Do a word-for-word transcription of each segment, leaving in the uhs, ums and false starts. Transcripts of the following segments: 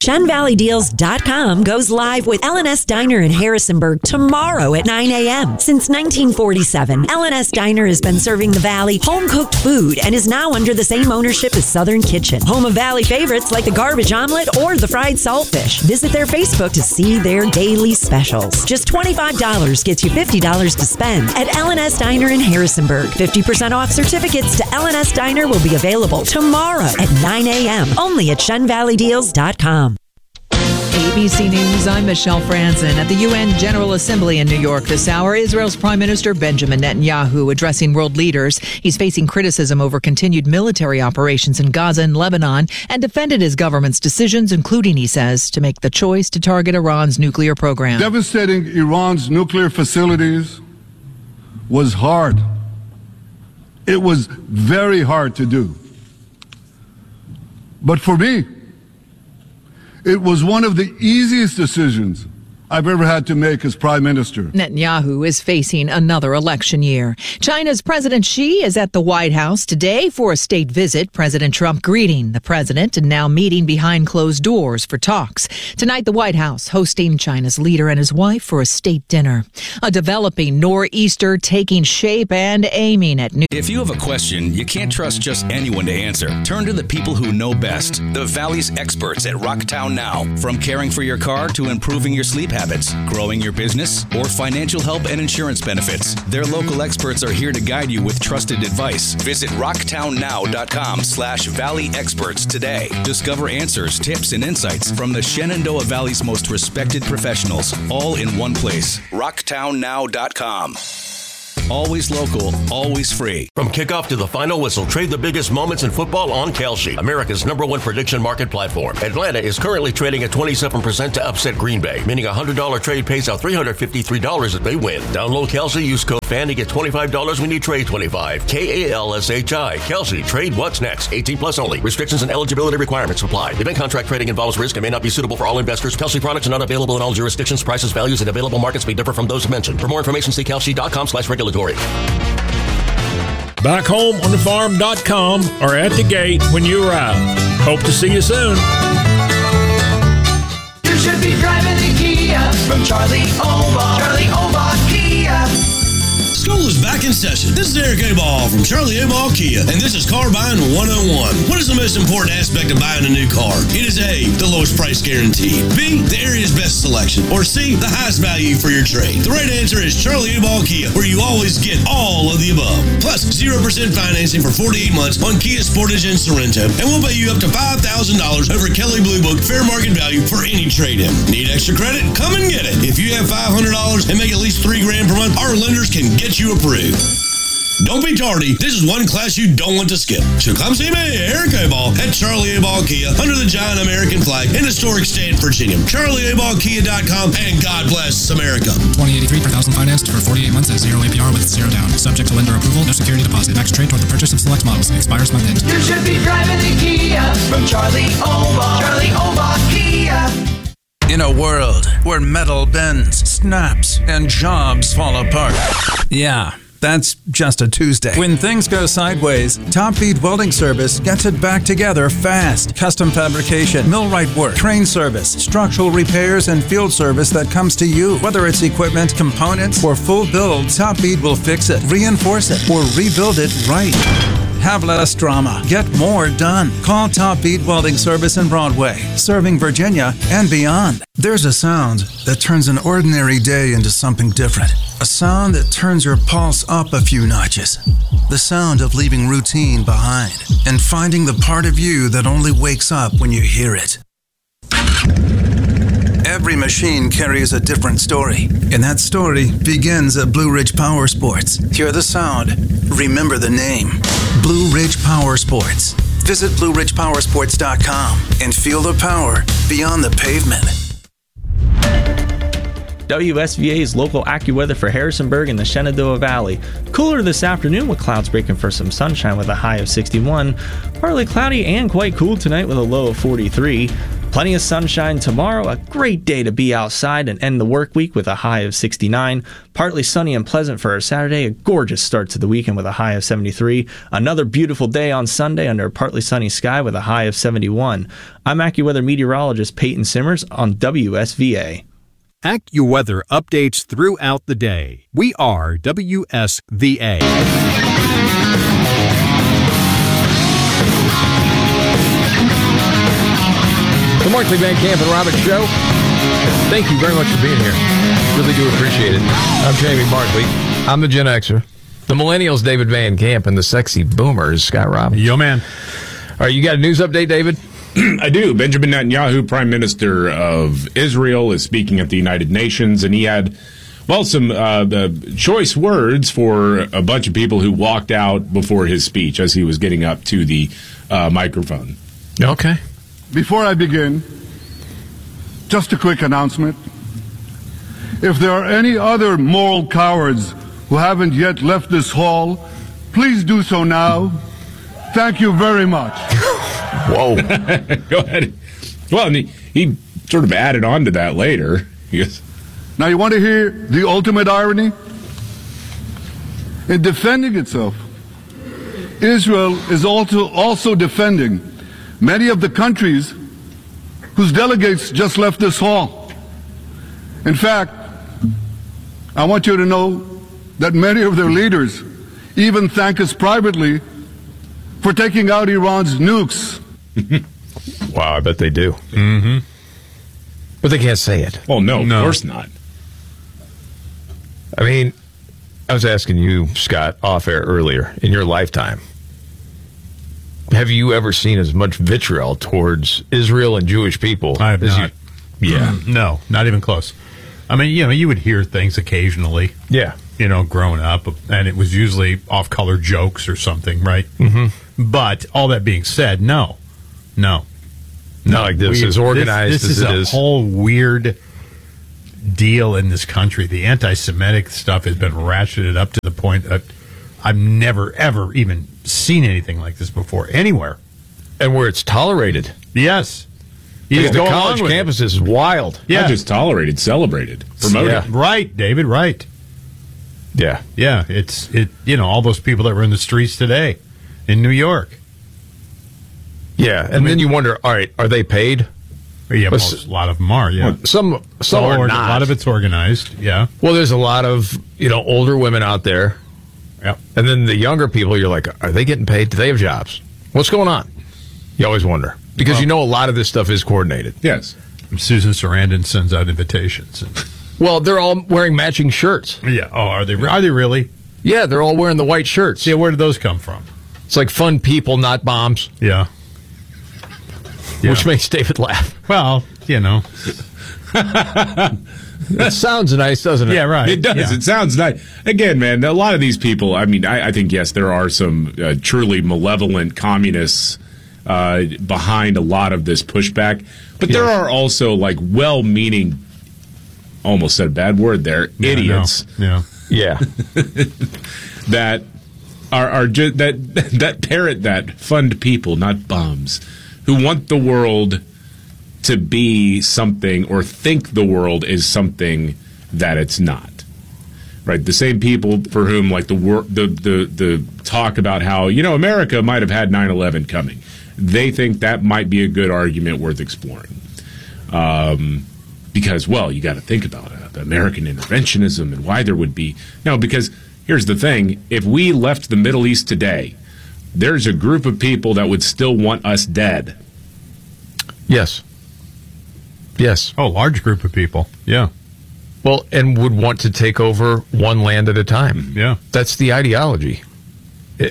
Shen Valley Deals dot com goes live with L and S Diner in Harrisonburg tomorrow at nine a.m. Since nineteen forty-seven, L and S Diner has been serving the Valley home-cooked food and is now under the same ownership as Southern Kitchen, home of Valley favorites like the garbage omelet or the fried saltfish. Visit their Facebook to see their daily specials. Just twenty-five dollars gets you fifty dollars to spend at L and S Diner in Harrisonburg. fifty percent off certificates to L and S Diner will be available tomorrow at nine a.m. only at Shen Valley Deals dot com. A B C News, I'm Michelle Franzen. At the U N General Assembly in New York this hour, Israel's Prime Minister Benjamin Netanyahu addressing world leaders. He's facing criticism over continued military operations in Gaza and Lebanon and defended his government's decisions, including, he says, to make the choice to target Iran's nuclear program. Devastating Iran's nuclear facilities was hard. It was very hard to do. But for me, it was one of the easiest decisions I've ever had to make as prime minister. Netanyahu is facing another election year. China's President Xi is at the White House today for a state visit. President Trump greeting the president and now meeting behind closed doors for talks. Tonight, the White House hosting China's leader and his wife for a state dinner. A developing nor'easter taking shape and aiming at New. If you have a question, you can't trust just anyone to answer. Turn to the people who know best. The Valley's experts at Rocktown Now. From caring for your car to improving your sleep habits, growing your business, or financial help and insurance benefits. Their local experts are here to guide you with trusted advice. Visit rocktown now dot com slash valley experts today. Discover answers, tips, and insights from the Shenandoah Valley's most respected professionals, all in one place. rocktown now dot com. Always local, always free. From kickoff to the final whistle, trade the biggest moments in football on Kalshi, America's number one prediction market platform. Atlanta is currently trading at twenty-seven percent to upset Green Bay, meaning a one hundred dollars trade pays out three hundred fifty-three dollars if they win. Download Kalshi, use code FAN to get twenty-five dollars when you trade twenty-five. K A L S H I. Kalshi. Trade what's next. eighteen plus only. Restrictions and eligibility requirements apply. Event contract trading involves risk and may not be suitable for all investors. Kalshi products are not available in all jurisdictions. Prices, values, and available markets may differ from those mentioned. For more information, see kalshi dot com slash regulatory. Back home on the farm dot com or at the gate when you arrive. Hope to see you soon. You should be driving the Kia from Charlie Obach. Charlie Obach Kia. School is back in session. This is Eric Aball from Charlie Aball Kia, and this is Car Buying one oh one. What is the most important aspect of buying a new car? It is A, the lowest price guarantee. B, the area's best selection. Or C, the highest value for your trade. The right answer is Charlie Aball Kia, where you always get all of the above. Plus, zero percent financing for forty-eight months on Kia Sportage and Sorrento, and we'll pay you up to five thousand dollars over Kelley Blue Book fair market value for any trade-in. Need extra credit? Come and get it. If you have five hundred dollars and make at least three grand per month, our lenders can get you approved. Don't be tardy. This is one class you don't want to skip. So come see me, Eric Aball, at Charlie Aball Kia, under the giant American flag in historic Stanton, Virginia. charlie aball kia dot com, and God bless America. twenty eighty-three per thousand financed for forty-eight months at zero A P R with zero down. Subject to lender approval. No security deposit. Max trade toward the purchase of select models. Expires month end. You should be driving the Kia from Charlie Obach. Charlie Obach Kia. In a world where metal bends, snaps, and jobs fall apart. Yeah, that's just a Tuesday. When things go sideways, Top Bead Welding Service gets it back together fast. Custom fabrication, millwright work, crane service, structural repairs, and field service that comes to you. Whether it's equipment, components, or full build, Top Bead will fix it, reinforce it, or rebuild it right. Have less drama. Get more done. Call Top Bead Welding Service in Broadway, serving Virginia and beyond. There's a sound that turns an ordinary day into something different. A sound that turns your pulse up a few notches. The sound of leaving routine behind and finding the part of you that only wakes up when you hear it. Every machine carries a different story, and that story begins at Blue Ridge Power Sports. Hear the sound, remember the name. Blue Ridge Power Sports. Visit blue ridge power sports dot com and feel the power beyond the pavement. W S V A's local AccuWeather for Harrisonburg and the Shenandoah Valley. Cooler this afternoon with clouds breaking for some sunshine with a high of sixty-one. Partly cloudy and quite cool tonight with a low of forty-three. Plenty of sunshine tomorrow, a great day to be outside and end the work week with a high of sixty-nine. Partly sunny and pleasant for our Saturday, a gorgeous start to the weekend with a high of seventy-three. Another beautiful day on Sunday under a partly sunny sky with a high of seventy-one. I'm AccuWeather meteorologist Peyton Simmers on W S V A. AccuWeather updates throughout the day. We are W S V A. The Markley Van Camp and Roberts Show. Thank you very much for being here. Really do appreciate it. I'm Jamie Markley. I'm the Gen Xer. The Millennials, David Van Camp, and the Sexy Boomers, Scott Robbins. Yo, man. All right, you got a news update, David? I do. Benjamin Netanyahu, Prime Minister of Israel, is speaking at the United Nations, and he had, well, some uh, uh, choice words for a bunch of people who walked out before his speech as he was getting up to the uh, microphone. Okay. Before I begin, just a quick announcement. If there are any other moral cowards who haven't yet left this hall, please do so now. Thank you very much. Whoa. Go ahead. Well, and he, he sort of added on to that later. Yes. Now, you want to hear the ultimate irony? In defending itself, Israel is also, also defending many of the countries whose delegates just left this hall. In fact, I want you to know that many of their leaders even thank us privately for taking out Iran's nukes. Wow, I bet they do. Mm-hmm. But they can't say it. Oh, no, no, of course not. I mean, I was asking you, Scott, off air earlier, in your lifetime, have you ever seen as much vitriol towards Israel and Jewish people? I have as not. You, yeah. No, not even close. I mean, you know, you would hear things occasionally. Yeah. You know, growing up, and it was usually off-color jokes or something, right? Mm-hmm. But all that being said, no. No. Not like this we, is organized This, this as is it a is. whole weird deal in this country. The anti-Semitic stuff has been ratcheted up to the point that I've never, ever even seen anything like this before anywhere. And where it's tolerated. Yes. You just the go college along with campus it. is wild. Yeah. Not just tolerated, celebrated, promoted. Yeah. Right, David, right. Yeah. Yeah, it's, it. you know, all those people that were in the streets today in New York. Yeah, and I mean, then you wonder, all right, are they paid? Yeah, most, a lot of them are, yeah. Well, some some are or not. A lot of it's organized, yeah. Well, there's a lot of, you know, older women out there. Yep. And then the younger people, you're like, are they getting paid? Do they have jobs? What's going on? You always wonder. Because well, you know a lot of this stuff is coordinated. Yes. Susan Sarandon sends out invitations. And well, they're all wearing matching shirts. Yeah. Oh, are they? Are they really? Yeah, they're all wearing the white shirts. Yeah, where did those come from? It's like fun people, not bombs. Yeah. Yeah. Which makes David laugh. Well, you know. It sounds nice, doesn't it? Yeah, right. It does. Yeah. It sounds nice. Again, man, a lot of these people, I mean, I, I think, yes, there are some uh, truly malevolent communists uh, behind a lot of this pushback. But there yes. are also, like, well-meaning, almost said a bad word there, yeah, idiots. Yeah. Yeah. that are, are just, that, that parrot that fund people, not bombs, who want the world to be something or think the world is something that it's not. Right? The same people for whom, like, the wor- the, the the talk about how, you know, America might have had nine eleven coming. They think that might be a good argument worth exploring. Um, because, well, you got to think about it, the American interventionism and why there would be... No, because here's the thing. If we left the Middle East today, there's a group of people that would still want us dead. Yes. Yes. Oh, large group of people. Yeah. Well, and would want to take over one land at a time. Yeah. That's the ideology. It,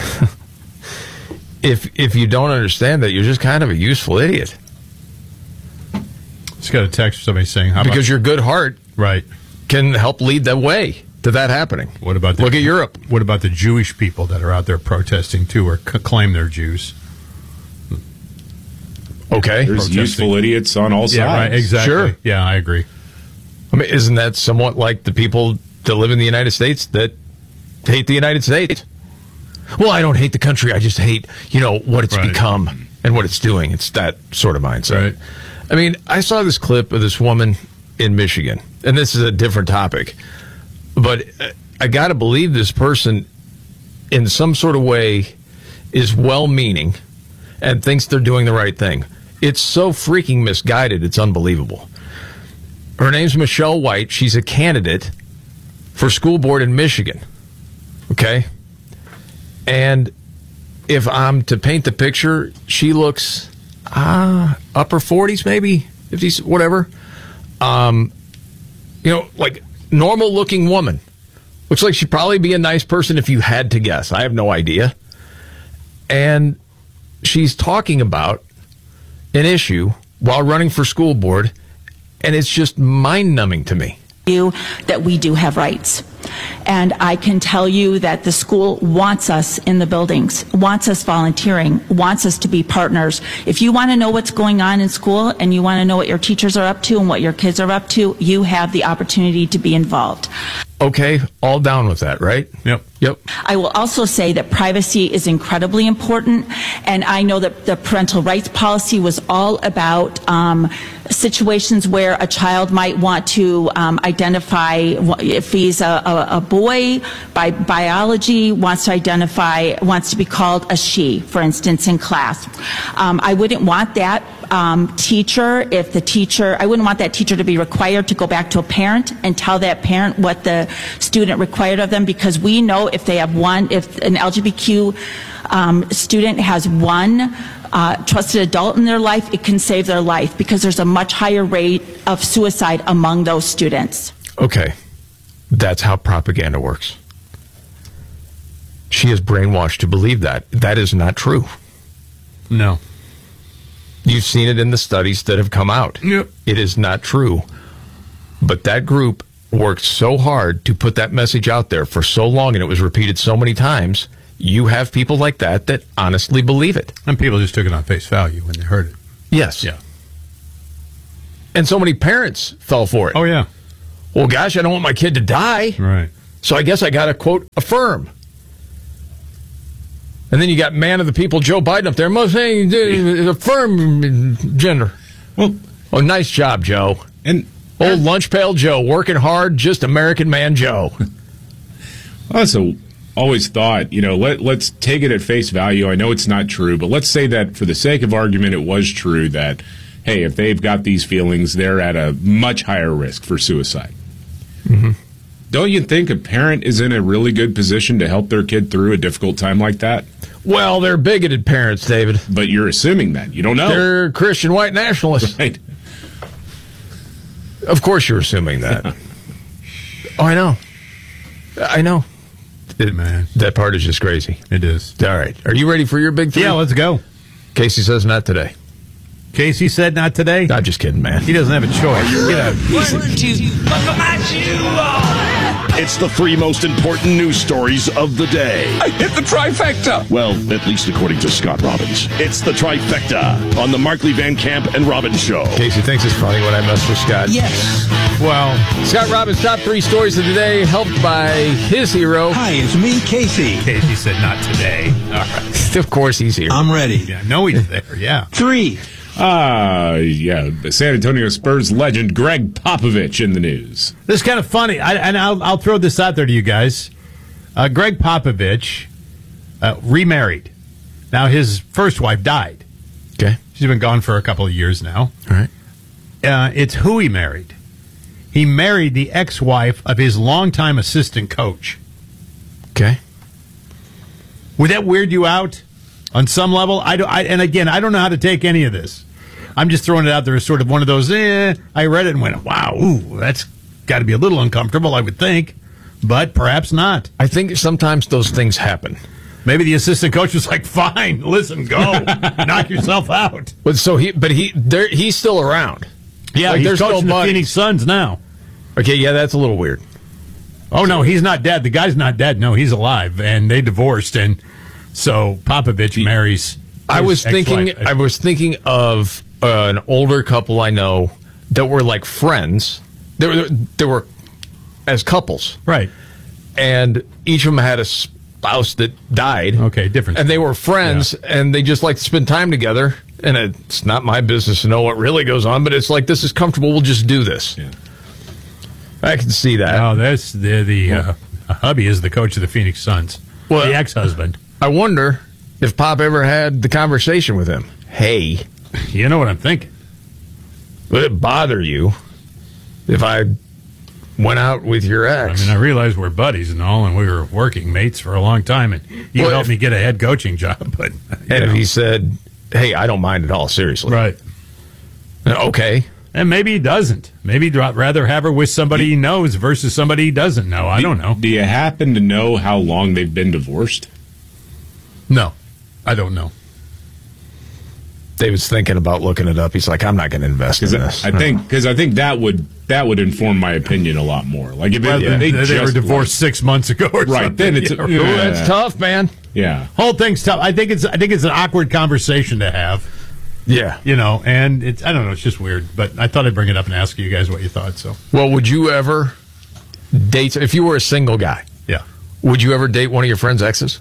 if if you don't understand that, you're just kind of a useful idiot. Just got a text from somebody saying, how because about, your good heart right, can help lead the way to that happening. What about the, look at Europe? What about the Jewish people that are out there protesting too, or c- claim they're Jews? Okay, there's protesting. useful idiots on all sides. Yeah, right, exactly. Sure. Yeah, I agree. I mean, isn't that somewhat like the people that live in the United States that hate the United States? Well, I don't hate the country. I just hate, you know, what it's right. become and what it's doing. It's that sort of mindset. Right. I mean, I saw this clip of this woman in Michigan, and this is a different topic, but I got to believe this person in some sort of way is well-meaning and thinks they're doing the right thing. It's so freaking misguided, it's unbelievable. Her name's Michelle White. She's a candidate for school board in Michigan. Okay? And if I'm to paint the picture, she looks uh, upper forties, maybe, fifties, whatever. Um, you know, like normal-looking woman. Looks like she'd probably be a nice person if you had to guess. I have no idea. And she's talking about an issue while running for school board, and it's just mind-numbing to me. You that we do have rights. And I can tell you that the school wants us in the buildings, wants us volunteering, wants us to be partners. If you want to know what's going on in school and you want to know what your teachers are up to and what your kids are up to, you have the opportunity to be involved. Okay, all down with that, right? Yep. Yep. I will also say that privacy is incredibly important, and I know that the parental rights policy was all about um, situations where a child might want to um, identify if he's a, a, a boy by biology, wants to identify, wants to be called a she, for instance, in class. Um, I wouldn't want that um, teacher, if the teacher, I wouldn't want that teacher to be required to go back to a parent and tell that parent what the student required of them, because we know if they have one, if an L G B T Q um, student has one uh, trusted adult in their life, it can save their life, because there's a much higher rate of suicide among those students. Okay, that's how propaganda works. She is brainwashed to believe that. That is not true. No. You've seen it in the studies that have come out. Yep. It is not true. But that group worked so hard to put that message out there for so long, and it was repeated so many times. You have people like that that honestly believe it. And people just took it on face value when they heard it. Yes. Yeah. And so many parents fell for it. Oh, yeah. Well, gosh, I don't want my kid to die. Right. So I guess I got to, quote, affirm. And then you got man of the people, Joe Biden, up there. Most saying affirm gender. Well, oh, nice job, Joe. And old lunch pail Joe, working hard, just American man Joe. I also always thought, you know, let, let's take it at face value. I know it's not true, but let's say that for the sake of argument, it was true that, hey, if they've got these feelings, they're at a much higher risk for suicide. Mm-hmm. Don't you think a parent is in a really good position to help their kid through a difficult time like that? Well, they're bigoted parents, David. But you're assuming that. You don't know. They're Christian white nationalists. Right. Of course you're assuming that. Oh, I know. I know. It, Man. That part is just crazy. It is. All right. Are you ready for your big three? Yeah, let's go. Casey says not today. Casey said not today? I'm just kidding, man. He doesn't have a choice. Get out. It's the three most important news stories of the day. I hit the trifecta. Well, at least according to Scott Robbins. It's the trifecta on the Markley Van Camp and Robbins Show. Casey thinks it's funny when I mess with Scott. Yes. Well, Scott Robbins' top three stories of the day, helped by his hero. Hi, it's me, Casey. Casey said not today. All right. Of course he's here. I'm ready. Yeah, I know he's there, yeah. Three. Ah, uh, yeah, the San Antonio Spurs legend Greg Popovich in the news. This is kind of funny, I, and I'll, I'll throw this out there to you guys. Uh, Greg Popovich uh, remarried. Now, his first wife died. Okay. She's been gone for a couple of years now. All right. Uh, it's who he married. He married the ex-wife of his longtime assistant coach. Okay. Would that weird you out on some level? I, do, I And again, I don't know how to take any of this. I'm just throwing it out there as sort of one of those, eh, I read it and went, wow, ooh, that's got to be a little uncomfortable, I would think. But perhaps not. I think sometimes those things happen. Maybe the assistant coach was like, fine, listen, go. Knock yourself out. But so he, but he, there, he's still around. Yeah, like, he's there's coaching no the Phoenix Suns now. Okay, yeah, that's a little weird. Oh, no, he's not dead. The guy's not dead. No, he's alive. And they divorced, and so Popovich marries. I was thinking, I was thinking of uh, an older couple I know that were like friends. They were, they were as couples, right? And each of them had a spouse that died. Okay, different. And they were friends, yeah. And they just like to spend time together. and it's not my business to know what really goes on, but it's like, this is comfortable, we'll just do this. Yeah. I can see that. No, that's the, the uh, hubby is the coach of the Phoenix Suns. Well, the ex-husband. I wonder if Pop ever had the conversation with him. Hey. You know what I'm thinking. Would it bother you if I went out with your ex? I mean, I realize we're buddies and all, and we were working mates for a long time, and you Well, helped if- me get a head coaching job. But And if he said, hey, I don't mind at all, seriously. Right. Okay. And maybe he doesn't. Maybe he'd rather have her with somebody he knows versus somebody he doesn't know. I don't know. Do you happen to know how long they've been divorced? No, I don't know. David's thinking about looking it up. He's like, I'm not going to invest in this. I think because I think that would that would inform my opinion a lot more. Like if, Well, it, if they, they, they just were divorced six months ago, or right? something. Then it's Yeah, yeah, right. That's tough, man. Yeah, whole thing's tough. I think it's I think it's an awkward conversation to have. Yeah, you know, and it's I don't know. It's just weird. But I thought I'd bring it up and ask you guys what you thought. So, Well, would you ever date, if you were a single guy, yeah, would you ever date one of your friend's exes?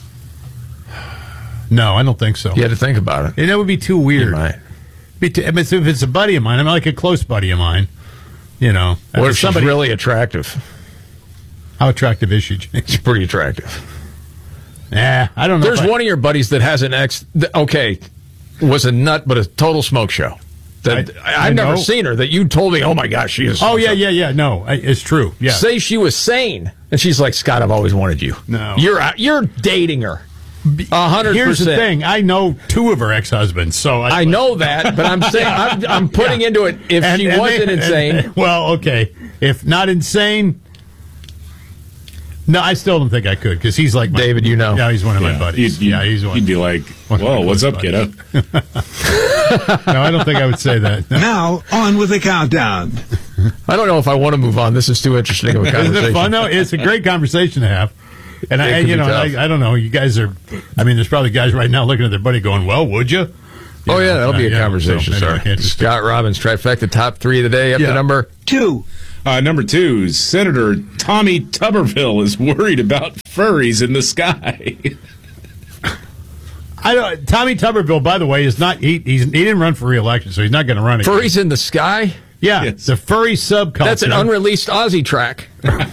no, I don't think so. You had to think about it. And that would be too weird. You might. Be too, I mean, if it's a buddy of mine, I'm like a close buddy of mine. You know, What if she's really attractive? How attractive is she, James? She's pretty attractive. Nah, I don't know. There's if I- one of your buddies that has an ex, that, okay, was a nut, but a total smoke show. That I- I, I I've never know. seen her. That you told me, oh my gosh, she is. Oh yeah, yeah, yeah. No, I, it's true. Yeah. Say she was sane, and she's like, Scott, I've always wanted you. No. You're out, you're dating her. A hundred percent. Here's the thing. I know two of her ex-husbands, so I, I know that, but I'm saying I'm, I'm putting Yeah. into it. If And- she and wasn't they- insane, and- well, okay. If not insane, no, I still don't think I could because he's like my, David, you know. Yeah, he's one of my Yeah. buddies. You'd- you'd- yeah, he's one. You'd be like, one of my "Whoa, what's close up, kiddo?" No, I don't think I would say that. No. Now, on with the countdown. I don't know if I want to move on. This is too interesting of a Isn't conversation. it fun though? It's a great conversation to have. And It I, could you be know, tough. I, I don't know. You guys are. I mean, there's probably guys right now looking at their buddy, going, "Well, would you?" Oh yeah, that'll be a yeah, conversation, so, sir. anyway, interesting. Scott Robbins, trifecta, top three of the day, up Yeah. to number Two. Uh, number two, Senator Tommy Tuberville is worried about furries in the sky. I don't. Tommy Tuberville, by the way, is not. He he's, he didn't run for re-election, so he's not going to run again. Furries in the Sky. Yeah, Yes. the furry subculture. That's an unreleased Aussie track.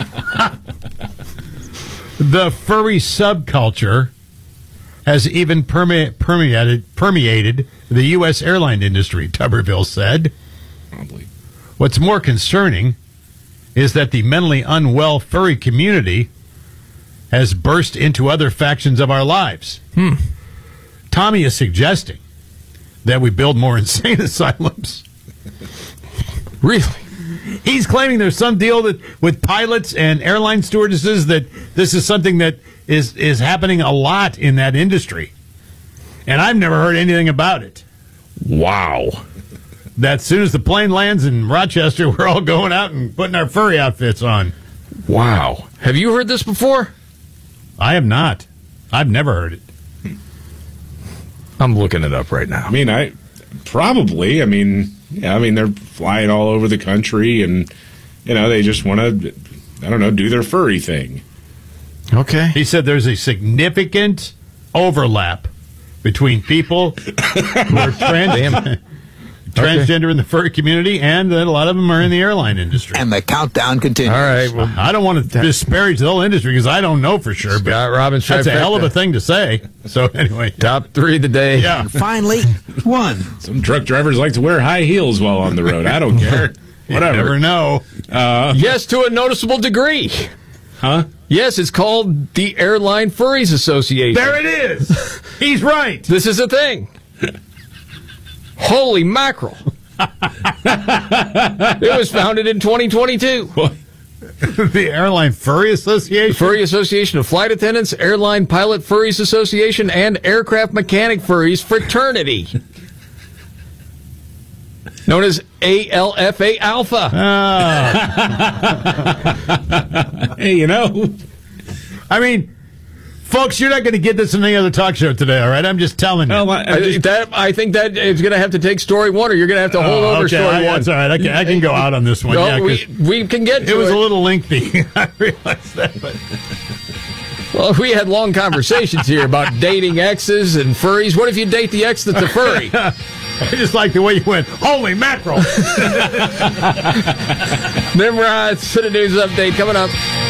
The furry subculture has even perme- permeated permeated the U S airline industry, Tuberville said. Probably. What's more concerning is that the mentally unwell furry community has burst into other factions of our lives. Hmm. Tommy is suggesting that we build more insane asylums. Really? He's claiming there's some deal that with pilots and airline stewardesses that this is something that is is happening a lot in that industry. And I've never heard anything about it. Wow. That as soon as the plane lands in Rochester, we're all going out and putting our furry outfits on. Wow. Have you heard this before? I have not. I've never heard it. I'm looking it up right now. I mean, I probably. I mean, yeah. I mean, they're flying all over the country, and you know, they just want to. I don't know, do their furry thing. Okay. He said there's a significant overlap between people who are trans- transgender in the furry community, and that a lot of them are in the airline industry. And the countdown continues. All right. Well, I don't want to disparage the whole industry because I don't know for sure. But Scott Robbins, that's a trifecta. hell of a thing to say. So anyway, Top three of the day. yeah. Finally, one. Some truck drivers like to wear high heels while on the road. I don't care. You Whatever. never know. Uh, Yes, to a noticeable degree. huh? Yes, it's called the Airline Furries Association. There it is. He's right. This is a thing. Holy mackerel. It was founded in twenty twenty-two. The Airline Furry Association. Furry Association of Flight Attendants, Airline Pilot Furries Association, and Aircraft Mechanic Furries Fraternity. Known as A L F A Alpha. Ah. Hey, you know, I mean, folks, you're not going to get this in any other talk show today, all right? I'm just telling you. well, I, I I, just, that, I think that is going to have to take story one, or you're going to have to hold Oh, over okay, story I- one. That's all right. I can, I can go out on this one. No, yeah, 'cause we, we can get to it was it. a little lengthy. I realize that, but Well, we had long conversations here about dating exes and furries. What if you date the ex that's a furry? I just like the way you went, holy mackerel. Nimrod, City News Update coming up.